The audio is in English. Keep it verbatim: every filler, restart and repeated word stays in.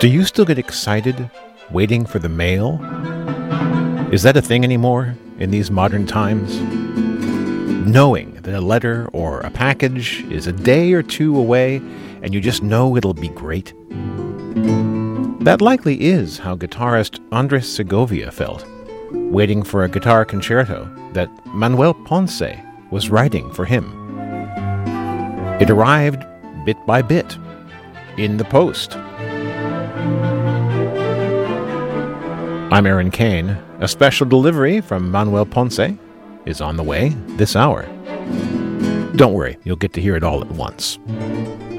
Do you still get excited waiting for the mail? Is that a thing anymore in these modern times? Knowing that a letter or a package is a day or two away and you just know it'll be great? That likely is how guitarist Andres Segovia felt, waiting for a guitar concerto that Manuel Ponce was writing for him. It arrived bit by bit, in the post. I'm Aaron Kane. A special delivery from Manuel Ponce is on the way this hour. Don't worry, you'll get to hear it all at once.